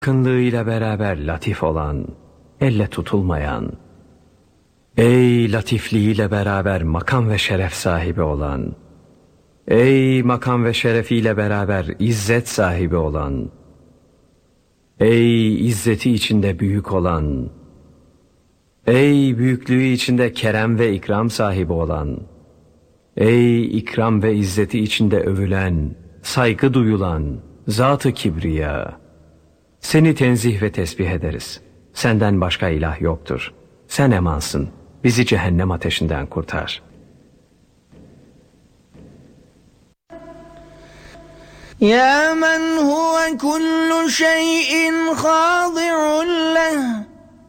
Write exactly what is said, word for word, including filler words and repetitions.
Yakınlığıyla beraber latif olan, elle tutulmayan, ey latifliğiyle beraber makam ve şeref sahibi olan, ey makam ve şerefiyle beraber izzet sahibi olan, ey izzeti içinde büyük olan, ey büyüklüğü içinde kerem ve ikram sahibi olan, ey ikram ve izzeti içinde övülen, saygı duyulan, zat-ı kibriya, seni tenzih ve tesbih ederiz. Senden başka ilah yoktur. Sen emansın. Bizi cehennem ateşinden kurtar. Ya men huve kullu şeyin khâdi'un leh